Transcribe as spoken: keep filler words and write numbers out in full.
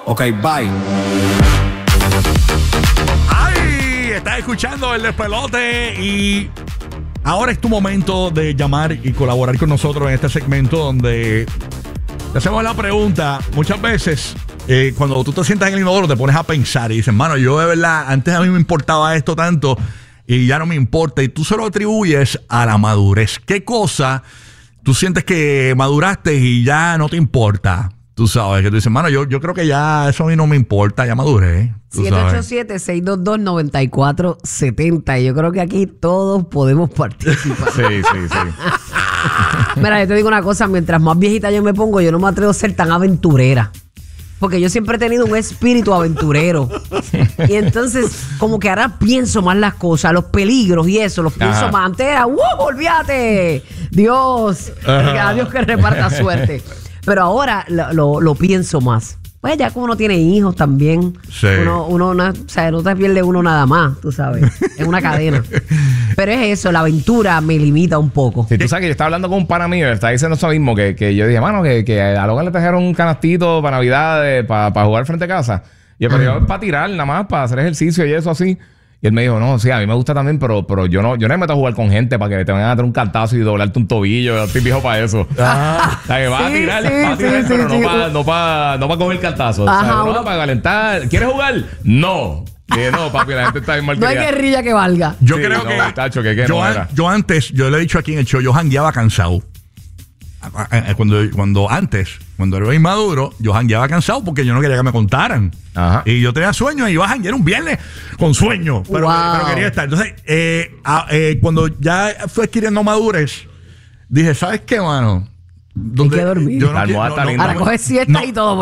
Ok, bye. ¡Ay! Estás escuchando el despelote y ahora es tu momento de llamar y colaborar con nosotros en este segmento donde te hacemos la pregunta. Muchas veces, eh, cuando tú te sientas en el inodoro, te pones a pensar y dices, mano, yo de verdad, antes a mí me importaba esto tanto y ya no me importa. Y tú se lo atribuyes a la madurez. ¿Qué cosa tú sientes que maduraste y ya no te importa? Tú sabes, que tú dices, mano, yo, yo creo que ya eso a mí no me importa, ya maduré. siete ocho siete, seis dos dos, nueve cuatro siete cero. Yo creo que aquí todos podemos participar. Sí, sí, sí. Mira, yo te digo una cosa, mientras más viejita yo me pongo, yo no me atrevo a ser tan aventurera. Porque yo siempre he tenido un espíritu aventurero. Y entonces, como que ahora pienso más las cosas, los peligros y eso, los pienso Ajá. más. Antes era, ¡wow! ¡Olvídate! Dios, a Dios que reparta suerte. Pero ahora lo, lo, lo pienso más. Pues ya como uno tiene hijos también, Sí. uno, uno no, o sea, no te pierde uno nada más, tú sabes. Es una cadena. Pero es eso, la aventura me limita un poco. Si tú sabes que yo estaba hablando con un pana mío, está diciendo eso mismo, que, que yo dije, mano, que, que a Logan le trajeron un canastito para Navidad, para pa jugar frente a casa. Y yo, pero yo es para tirar, nada más, para hacer ejercicio y eso así. Y él me dijo, no, sí, a mí me gusta también, pero, pero yo no yo no me meto a jugar con gente para que te vayan a dar un cartazo y doblarte un tobillo. Yo estoy viejo para eso. Ah. O sea, que vas Sí, a tirar, sí, vas a tirar, sí, pero sí, no sí. para no pa, no pa coger cartazo. O sea, Ajá, no, uno- para calentar. ¿Quieres jugar? No. Dije, no, papi, la gente está bien mal No hay criada. guerrilla que valga. Yo Sí, creo no, que, tacho, que- que yo, no an- era. yo antes, yo le he dicho aquí en el show, yo jangueaba cansado. Cuando, cuando antes, cuando era inmaduro, yo jangueaba cansado porque yo no quería que me contaran. Ajá. Y yo tenía sueño y iba a janguear un viernes con sueño, pero, Wow. pero quería estar. Entonces, eh, a- eh, cuando ya fue adquiriendo madurez, dije, ¿sabes qué, mano? Donde que dormir. yo La almohada está linda. Para coger siesta y todo.